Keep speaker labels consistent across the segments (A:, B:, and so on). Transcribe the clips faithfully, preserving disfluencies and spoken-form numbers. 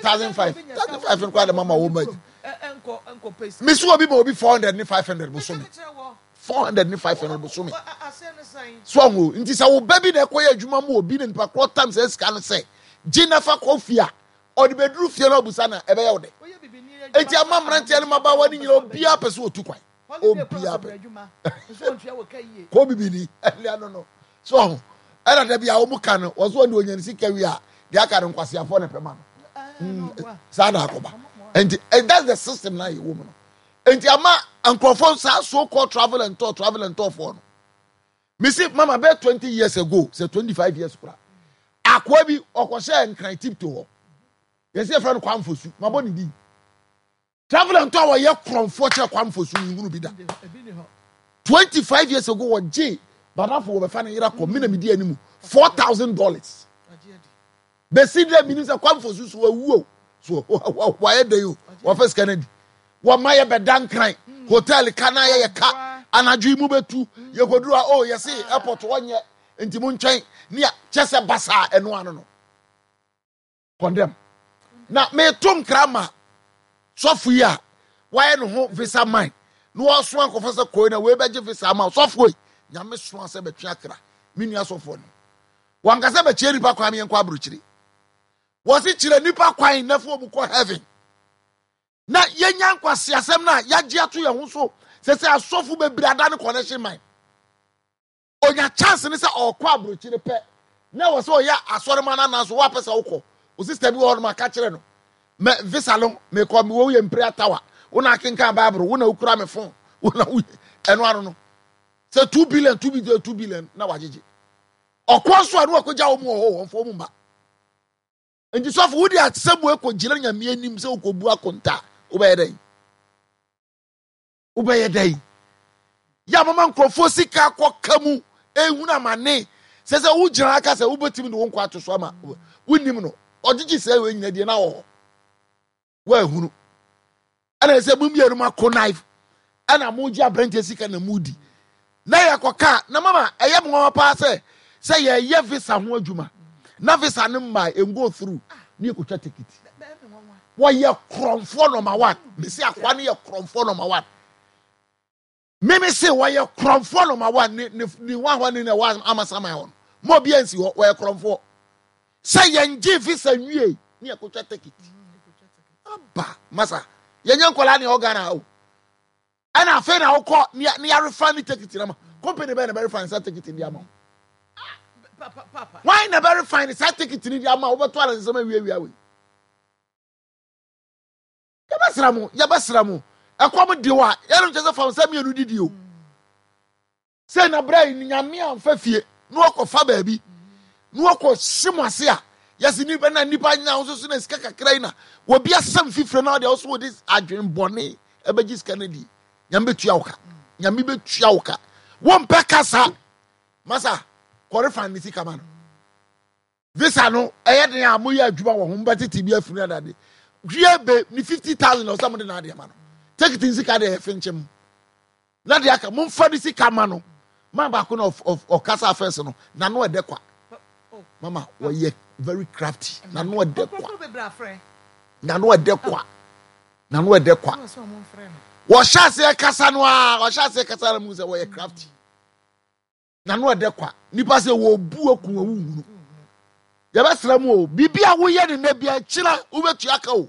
A: thousand five thousand five and quite a mama woman. Miss Wobi will be four hundred and five hundred Busumi. Four hundred and five hundred Busumi. Swango, it is our baby that quiet Juma will be in Pacro times as can say. Jennifer Kofia or the bedroom Fiona Busana, every day. It's your mum and tell him about what you be up as well to quite. Oh, be up. Kobe Bini, I don't know. So, I don't have your Mukano was one doing in Sikaria, the Akaran Quasia for a per man. Sadakoba. And that's the system now, you woman. And your ma and Crawford so called travel and tour, travel and tour for. Missy Mama bet twenty years ago, say twenty-five years. Akwabi or Kwasha and cry tip to her. Yes, your friend Kwam for you, my body did. Travel and tour, you're from Fortune Kwam for you, you will be done. twenty-five years ago, what J, but not for a family, minimum anymore. Four thousand dollars. The senior minister Kwam for you, so so why are you? What first Kennedy? What my bedan crying? Hotel Canaya car, and I dream over two. You go do oh, you see, airport one year, and Timon train near Chester Bazaar and one no. Condemn. Now, may Tom Kramer, Sophia, why no home visa mine? No swan confessor coin away by Jeffrey amount software. Yamis Swan Sabe Chakra, Minia Sophone. One Gaza Cherry Pakwami and Quabruchi. Was it Chile Nipa Quine, never for heaven? Na yenyan kwasi asem na yaji atu ye ho so se se asofu be brada ne connection mine onya chance ne se okwa abrochi ne pe na wo so ya asore mana na so wa pesa ukọ o sister bi wo ma ka kire no me visa lo me ko me wo ye mpre atawa una kenka bible una ukura me phone una eno anu no se two billion two billion two billion na wagege okwa so anu akogya wo mu ho wo fo mu ba nti so fo wudi atsemu ekogire nyame anim se ukobu akonta ubeyedai ubeyedai ya mama nkrofo sika kwakamu ehuna mane se se ujira aka se ubetimi no wonko atoso ama wunim no ogigi se we nyina die na wo wa ehunu ana se mumieru mako knife ana muji abrante sika na mudi na yakoka na mama eye mo pa se se ye ye visa ho adwuma na visa ne ma en go through ni ekotwa ticket why you crom for number one? Me say akwa ne ye crom for number one. Me me say why you crom for number one ni ni one one ni na one amasama on. Mo bi ansi ho why crom for. Say ye ngi visa nwie ni ekotwa ticket. Aba masa ye nyan kola ni ogana o. Ana afa na ukọ ni ni ya refund ticket na ma. Company be na refund ticket ndi ama. Papa. Why na refund ticket ndi ama wo beto ala nsema wi wi awe. Yabasramu, yabasramu. Akwam diwa, yanu chese fam se mienu didi o. Se na bra ni nyame amfa fie, no akofa baabi. No akọ simase a, yesi ni na nipa nya so so na sika kakrai na. Wo bia sam fifre na de also this adwen bone ebeji sika na di. Nyame betua woka. Nyame betua woka. Wo mpe kasa. Masa, kore fan ni sika man. Visa no, eye den amoyi adwuma wo ho mbati tibia funu adade. Be ni fifty thousand or something na de man. Take it in sika de fenchem. Na de aka mo mfa ni sika ma no. Man ba ko of of okasa first no. Na no e de kwa. Mama, we ye very crafty. Na no e de kwa. Na no e de kwa. Na no e de kwa. Wo sha se kasa no a, wo sha se kasa na mu se we ye crafty. Na no e de kwa. Nipa se wo bu akun awu hunu. Ya basra mu o bibia wo ye ne na bia kira wo betu aka o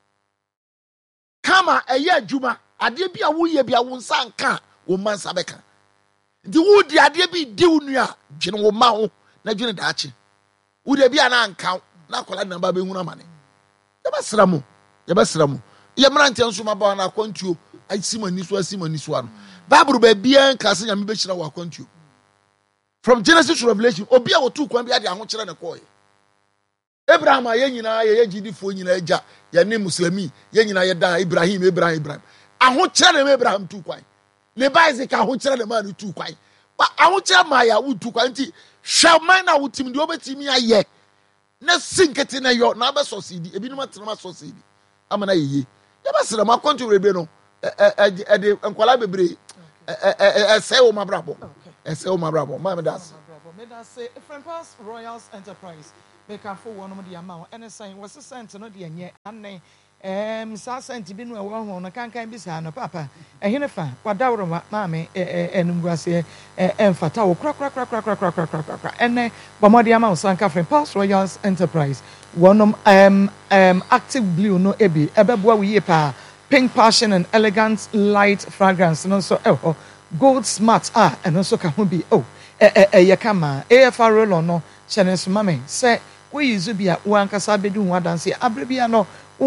A: kama eye adwuma ade bia wo ye bia wo nsa nka wo mansa beka di wo di ade bi di wo nua dwene wo ma ho na dwene daache wo de bia na nka na kola na ba be hunu amane ya basra mu ya basra mu ye mrante nso ma ba na akwantuo asimani so asimani so ano bible ba bia nka se nyame be kira wo akwantuo from Genesis to Revelation obi a wo tu kwan bia de aho kira ne koye Abraham ye nyina ye yegidi fo nyina eja ye ne muslimi ye nyina ye da Ibrahim Ibrahim Ibrahim aho kire na Abraham tu kwan ne Isaac aho kire na man tu kwan ba aho kire ma ya wo tu kwan ti hwa man na wotim de obetimi aye na sinkete na yo na be succeed ebi no matena succeed amana yeye ya ba sira ma kontu rebe no e e de enkwala bebre e e se o mabrabo e se o mabrabo ma me das
B: me das say Friend Pass Royals Enterprise make a full one of the amount and saying was a cent no the nye ane um sa sent bi no wo ho no kan kan bi sa no papa ehene fa wadawro maame enum guase emfata wo kra kra kra kra kra kra kra kra ene bomodi ama usanka friend Pulse Royals Enterprise wonom um um active blue no ebi ebeboa wo ye pa pink passion and elegant light fragrance no so eh gold smart ah eno so ka ho bi oh eh eh ye kama A F R roll no chene so mame se wo yizu bia wo ankasa bedu ho adanse abre bia no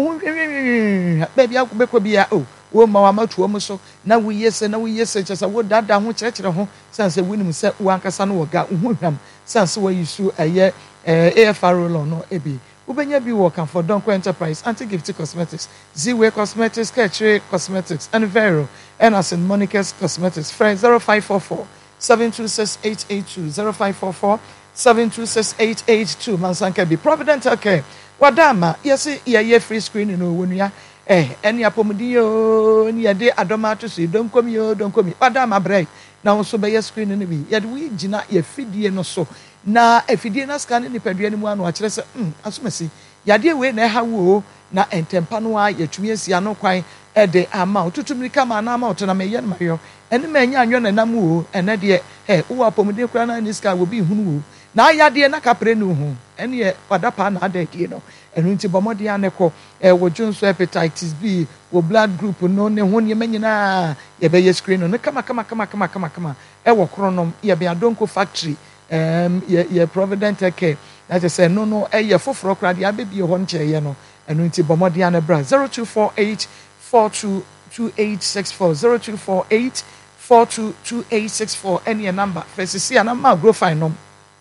B: baby akobekọ bia oh wo ma wa matuo mu so na wo yese na wo yese chesa wo dada ho kyerɛkyerɛ ho sanse winim se wo ankasa no wo ga wo hwam sanse wo yisu eye A F R roll no ebi ubenya bi wo kan for Donko Enterprise Anti Gift Cosmetics Z-Way Cosmetics Ketri Cosmetics and Vero and as in Monica's Cosmetics friend zero five four four seven two six eight eight two zero five four four seven two six eight eight two Mansanka be Provident okay wadama yesi ye free screen no wonua eh eni apomudi yo ni ye de adoma to so don komi yo don komi wadama break na so be ye screen no bi ye de wi gina ye fidie no so na efidie na scan ni padua ni mu anu a kire se mm asomasi yade we na ha wo na entempa no a ye twumi asia no kwan e de ama otutumri kama na ama otona me ye no mayo eni ma nya anwo na nam wo ene de eh wo apomudi kura na ni scan wo bi hunu wo na yade na kapre no hu ene ye wadapa na adadie no enu nti bomodi aneko e wo junso hepatitis B wo blood group no ne ho ne manyina ye be ye screen no kama kama kama kama kama kama e wo kronom ye be Adonko factory um ye ye Provident care that is say no no e ye foforo kra de abebi ho nche ye no enu nti bomodi anebra zero two four eight four two two eight six four zero two four eight four two two eight six four any number first see na ma grow fine no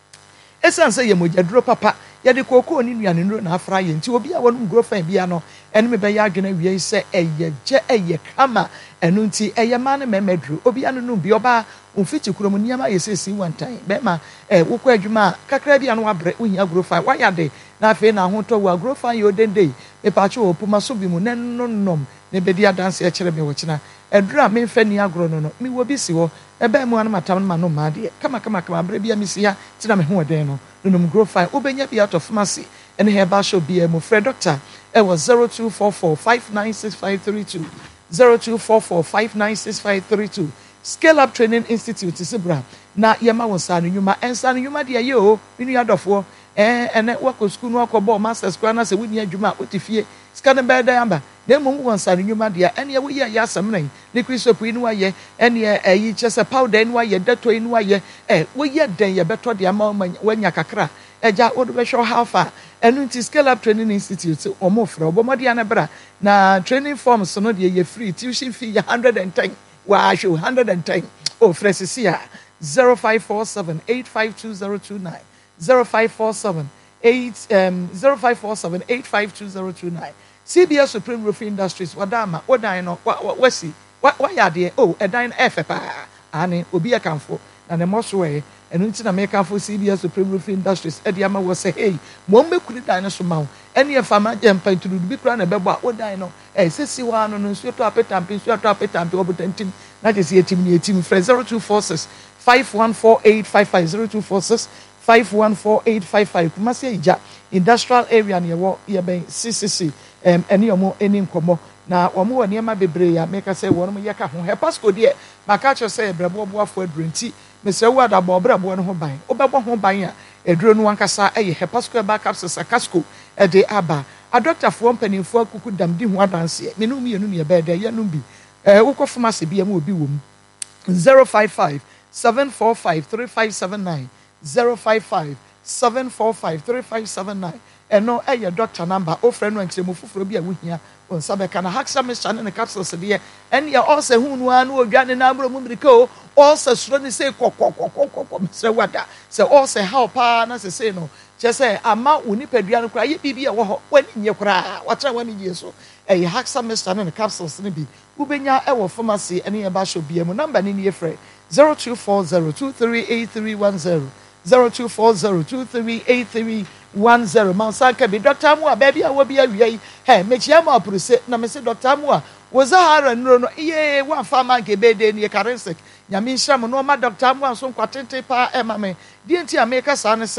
B: esan say ye mojaduro papa ye de koko ni nuane nro na afra ye nti obi a wonu grow fine bia no ene me be ya adwena wie se eye je eye kama enu nti eye ma ne memedru obi anu no bi oba umfiti kurom niama ye se si one time be ma eh wokọ adwuma kakra bia no abre ohia grow fine wa ya de na afi na ho to wa grow fine yo dende me pa che opuma so bi mu ne nonnom ne be dia dance e kire me wo kina edura me mfa ni agro no no mi wo bi si wo ebe mu anu matam ma no ma de kama kama kama abre bia mi si ya tina me ho den no nonum grow fine obenya bi out of pharmacy and herbal show bi mo friend doctor it was zero two four four five nine six five three two zero two four four five nine six five three two Scale Up Training Institute Sibra na yema wonsa no nyuma ensa no nyuma de ye o binu yadofo eh ene wako school no akobo masters kwa na se wuni adwuma otifie ska ne be da yamba de mo wonsa no nyuma de ene wo ye ya asam nan liquid soap inu aye ene eyi chese powder inu aye dato inu aye eh wo ye den ye beto de ama wanya kakra eja wo do be show how far enu nti Scale Up Training Institute omo fra obomodi anabra na training forms no de ye free tuition fee one hundred ten wa show one hundred ten oh fresia zero five four seven eight five two zero two nine zero five four seven eight um zero five four seven eight five two zero two nine C B S Supreme Roofing Industries wadama odan no wasi wa yade oh edan efepa ani obi akamfo na ne moswe enu nti na make for C B S Supreme Roofing Industries e dia ma wo say hey mo mbekuri dan so ma ene e fama jempa nturu bi kura na bebo a odan no e sesi wa no no nso to apetampe nso to apetampe obotantim na je se etim ni etim fre zero two four six five one four eight five five zero two four six five one four eight five five kuma se ija industrial area ne wo ye ben C C C em ene omo eni nkomo na omo wo niema bebre ya make say wono ye ka ho he pasco de maka cho say brebo boafo adurenti mesre wo adabo brebo no ho ban obebo ho ban a eduro no wankasa eye he pasco e backup sa casco e de aba a doctor fo mpanimfo akuku dam di ho adanse me no mi enu ne ye be de ye no bi eh wokọ pharmacy bia ma obi wom zero five five seven four five three five seven nine zero five five seven four five three five seven nine eno eye doctor number o friend no nkyeremu fufuro bi a wohia on sabeka na haxa mixture ne capsules de ene ya also hunu anu odwane na abro mu mirika o also suro ne say kokokokokoko se wada se also how pa na se say no je say ama unipadua no kra ye bibia wo ho wani nye kra watra wani ye so eye haxa mixture ne capsules ne bi ubenya e wo pharmacy ene ya ba sho bia mu number ne ne frɛ zero two four zero two three eight three one zero zero two four zero two three eight three one zero Mansaka be Doctor Mua baby I will be a way hey make yama pruse na me say Doctor Mua was a hara no no ye one farmer ke be de ne karensek nyame nhram no ma Doctor Mua so kwatente pa e ma me die nti America sa ne say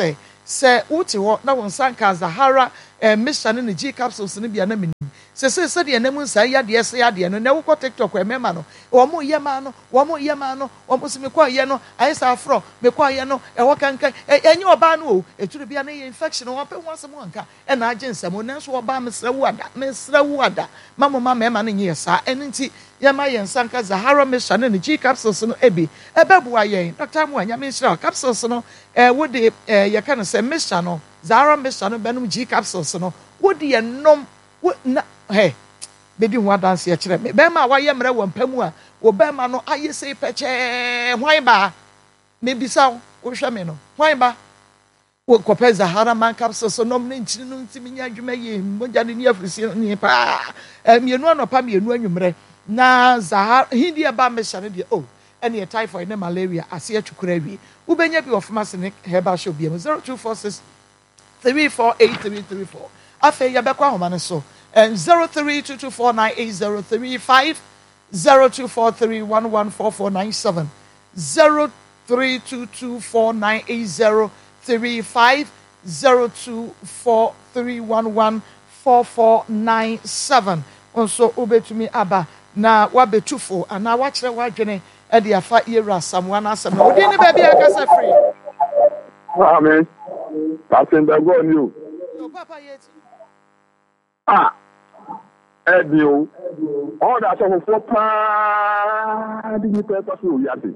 B: sɛ wote hɔ na wɔn nsa nka Zahara eh, mission ne G capsules ne bia na menim sɛ sɛ sɛ deɛ nam nsa yadeɛ sɛ yadeɛ no na wokɔ TikTok ɛmɛma no wɔn mo yɛma no wɔn mo yɛma no wɔn mo so mekɔ yɛ no ayɛ sɛ afrɔ mekɔ yɛ no ɛwɔ kankan ɛnyɛ ɔbaa no o eturu bia ne yɛ infection wɔn pɛ wɔn asɛm wɔnka ɛna agye nsɛm nanso ɔbaa mesrɛ wo ada mesrɛ wo ada mama mama ɛma no nyɛ saa ɛno nti yɛma yɛn nsa nka Zahara mission ne G capsules no ebi ɛbɛboa yɛn Doctor Mo anyame nhyira capsules no eh wode eh yɛka no sɛ mission no Zahara mission no bɛnom G capsules no wode yɛ nom na hey bedi ho adanse ya kyerɛ me bɛma wa yɛ mmerɛ wɔ mpamu a wo bɛma no ayɛ sɛ pɛkyɛ hwan ba me bisa wo hwɛ me no hwan ba wo kɔpɛ Zahara man capsules so nom ne nkyiri no ntimi nya adwuma yɛ mogya ne ni afirisi ne pa mienu anɔpa mienu anwummerɛ na Zahara hindi ba mehyɛ no deɛ oh ɛne typhoid ne malaria ase atwukura wi wo bɛnya bi wɔ pharmacy ne herbal shop bi zero two four six three four eight three three four afei yɛbɛkɔ ahoma no so and zero three two two four nine eight zero three five zero two four three one one four four nine seven zero three two two four nine eight zero three five zero two four three one one four four nine seven. Also ubetumi aba na wabetufo ana wachre wadwene e de afa yewra samwana asem na odi ne ba bia kasa free.
C: Amen. Passing the go you.
B: No papa yet.
C: Ah. Edio. All that so for pa di ni pe so you yate.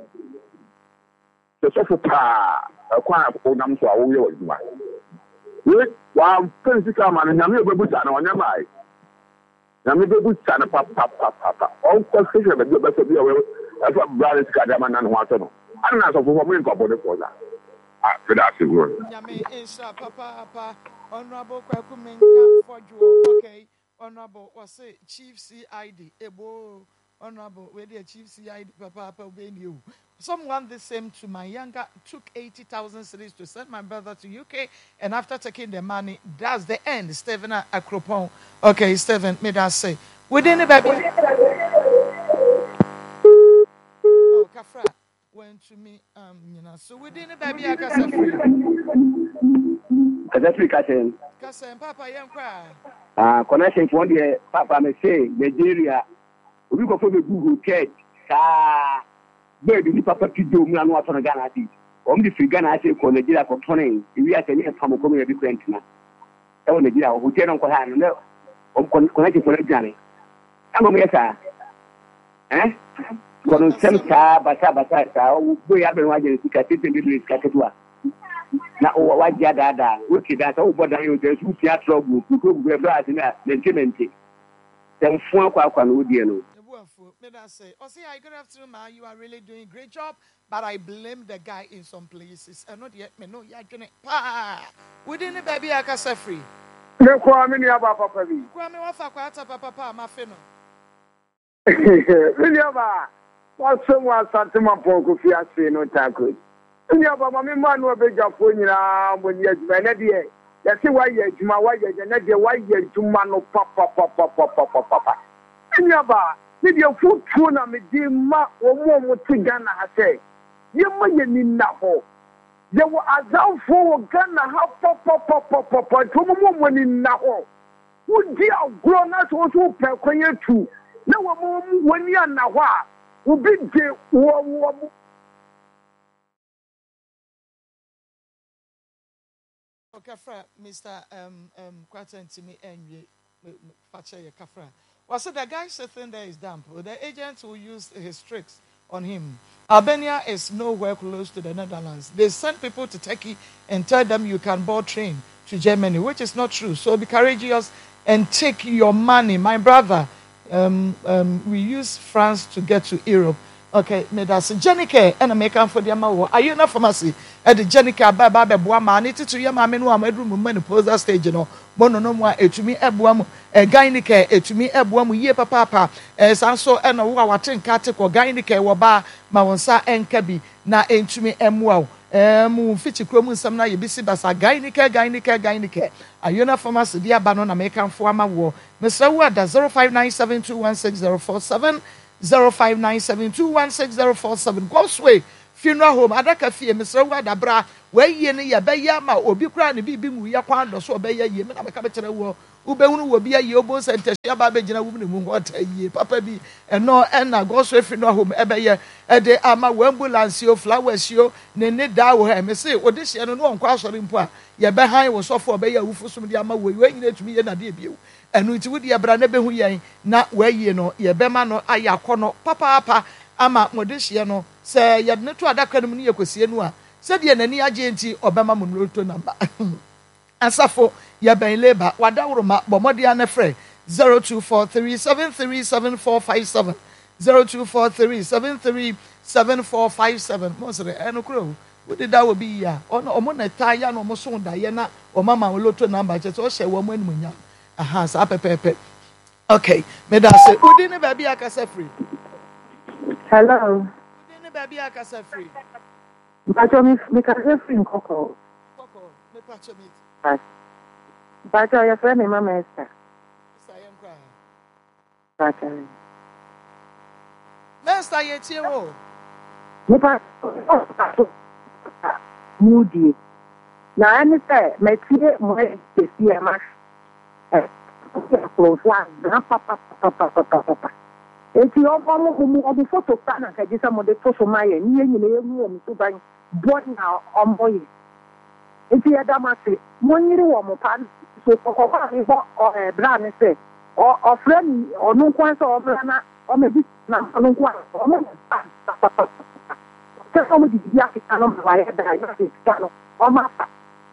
C: So so pa akwa onam so awo ye waduma. We wa physical man na me obebu sa na onya mai. Na me obebu sa na pa pa pa pa. On consider be be so bi awe afa brother skadama na no ato no. Ana so for me nko body for that. Ah, good afternoon.
B: Nyame insha papa papa honorable Kwaku Menka Fojuo. Okay. Honorable was a Chief C I D ebo honorable where the Chief C I D papa papa obey you. Someone the same to my younger took eighty thousand cedis to send my brother to U K, and after taking the money, that's the end. Stephen Akropon. Okay, Stephen, may I say within the baby. Oh, Kafra went to me, um, you know, so within the baby, I can say free.
D: Kasafri kasen.
B: Kasen, Papa, young cry.
D: Ah, connection for the Papa me say Nigeria. We go for the Google church. Sa baby ni Papa Pido me anu atona Ghana di. Om di free Ghana say ko Nigeria ko tonin. Iwi ase ni famo ko me bi kwentina. E wo Nigeria ho hotel no ko ha no. Om connection for the Ghana. Amo me sa. Eh? Kono sem sa basa basa sa o bo ya be wa je sika tete bi sika ketwa. Na o wa ja dada o ki data o bodan yo de su tia trouble ku ko gbe bra ati na maintenance dem fun akwa akwa no die no
B: ebuafo me da say o say I good afternoon ma you are really doing a great job but I blame the guy in some places and not yet me no ya dwene pa within the baby akasa free
C: Me kwa me ni aba papa bi.
B: kwa me wa fa kwa ata papa pa ma fe no
C: Me ni aba wa so wa santima pon ko fi ase no tako. Ni aba ma me man no be jafo nyina mo ni adwuma na de ya se wa ye adwuma wa ye na de wa ye adwuma no papa papa papa papa ni aba ni de futu na me di ma wo mo mo ti Ghana ha se ye ma ye ni na ho ye wo azamfo wo Ghana ha papa papa papa to mo mo ni na ho wo di agro na so so pe kwenye tu na wo mo woni ana ho a wo bi de wo wo
B: Kafra, Mister Um um Kwaten to me and Facha Kafra. Well, so the guy sitting there is damp. The agent will use his tricks on him. Albania is nowhere close to the Netherlands. They send people to Turkey and tell them you can board train to Germany, which is not true. So be courageous and take your money. My brother, um, um, we use France to get to Europe. Okay, me that's Jenica and American for the Amawo. Are you not pharmacy? At the Jenica Baba Bebuama, need to your mamma no bedroom menopause stage, no, Bono no more, it to me Ebuam, a Gainica, it to me Ebuam, ye papa, as also and a watching Katik or Gainica, Waba, Mawansa and Kabi, na into me Emwell, um, Fitchy Chromun, some night, you be Basa, Gainica, Gainica, Gainica. Are you not pharmacy, dear Banon American for Amawo? Mister Wada, zero five nine seven two one six zero four seven. zero five nine seven two one six zero four seven. Gosway funeral home adaka fie mesre wa dabra wa yie ne ye be ya ma obi kura ne bibi mu ya kwan do so obe ya yie me na me ka be kire wo ubehunu wo bi ya yie obo center hia ba be gina wo ne mu ho ta yie papa bi eno ena go so funeral home ebe ye e de ama wa ambulance yo flowers yo ne ne da wo ha me se odi hie no no nkwa asori mpo a ye be han wo sofo obe ya wufu sum de ama wo we nyina tumi ye na de bi enu nti wo de bra na be hu yen na wa yie no ye be ma no ayakono papa papa ama modehye no se ye ne to adaka no mu ne yekosie no a se de nani age nti obema mu loto number asafo ye ben labor wadawroma bomode anefre zero two four three seven three seven four five seven zero two four three seven three seven four five seven mosre eno kro wodi da obi ya ono omo na taya no mo so da ye na o mama loto number che so hye wo mo animunya aha sa pepepe okay me da se udi ne ba bia kasa free.
E: Hello.
B: Ni baby akasa free.
E: Bacho mi mi kasa free nkoko.
B: Koko, me pacho mi.
E: Yes. Bacho ya friend me mama Esther.
B: Sa yem kwa.
E: Bacho.
B: Master ye tie wo.
E: Me pa moody. Na ani say me tie mo e si e ma. Eh. Close one. Na papa papa papa papa. Eti omo mo mo photo pa na ka jisa mo de to so maye ni enyi na emu o mtu ban body na omo yi eti ya damase mo nyiri wo mo pa so kokoko ni bo e bra ni se o o friend onu kwan so o bra na o me bi na onu kwan o mo pa pa pa se o mo di di akita no ma ya da ya di kano o ma pa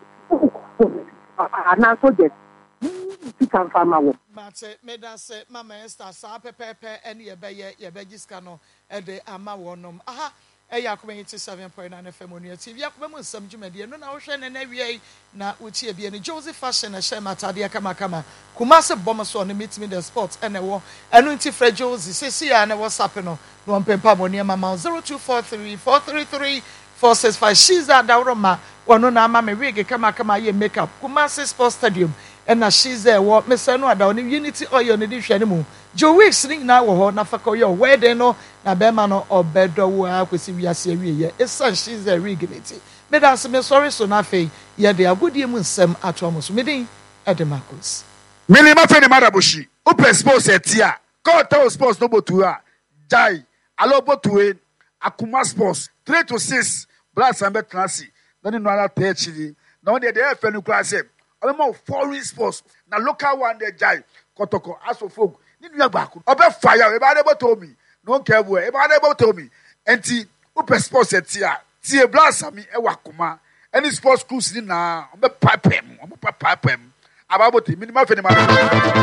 E: na so je ti kan fa ma wo
B: Mate meda se mama Esther sa pepepe ene ye beye ye begiska no e de ama wonom aha e yakoma eighty-seven point nine F M on T V yakoma mu nsam dwumade no na wo hwe ne na wie na uti ebie ne Joseph Fashion na share matade kama kama kuma se bom so no meet me the sport ene wo enu nti fra Joseph sesi ya ne WhatsApp no no mpempa mo ne mama zero two four three four three three four six five she's that dawroma wono na ama me wig kama kama ye makeup kuma se sports stadium and na she's there what me say no ada oni unity oil ne di hwani mu jo weeks ni na wo ho na faka yo wedding no na be ma no obedo wo akwesi wiase awie ye esa she's there rignity me dance me sorry so na fe ye de agodie mu nsem ato so me din Edemarcus
A: mini ma fe ni madaboshi upe sports etia ko ta sports no botu a jai alo botu e akuma sports three to six blast and betrasi na ni no ala techiri na on de de fe ni kwa se more foreign sports na local one dey jai kotoko aso folk ni nua gbaako obe fire e ba dey boto mi no care boy e ba dey boto mi enti upe sports etia tie blast ami e wakoma any sports cruise ni na obe papem obe papem ababote minimum fe ni ma